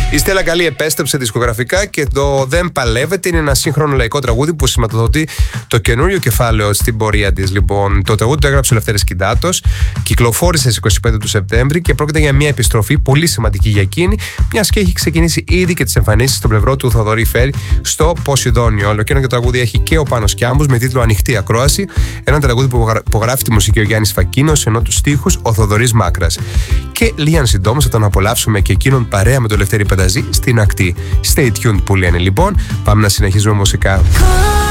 Η Στέλλα Καλή επέστρεψε δισκογραφικά και το «Δεν παλεύεται» είναι ένα σύγχρονο λαϊκό τραγούδι που σηματοδοτεί το καινούριο κεφάλαιο στην πορεία της. Λοιπόν, το τραγούδι το έγραψε ο Λευτέρης Κιντάτος, κυκλοφόρησε στις 25 του Σεπτέμβρη και πρόκειται για μια επιστροφή πολύ σημαντική για εκείνη, μιας και έχει ξεκινήσει ήδη και τις εμφανίσεις στο πλευρό του Θοδωρή Φέρη στο Ποσειδόνιο. Ολοκαίρινο και το τραγούδι έχει και ο Πάνος Κιάμπους με τίτλο «Ανοιχτή Ακρόαση», ένα τραγούδι που γράφει τη μουσική ο Γιάννης Φακίνος, ενώ τους στίχους ο Θοδωρής Μάκρας. Και λίγαν συντόμως θα τον απολαύσουμε και εκείνον παρέα με τον Λευτέρη Πανταζή στην ακτή. Stay tuned που λένε λοιπόν. Πάμε να συνεχίζουμε μουσικά.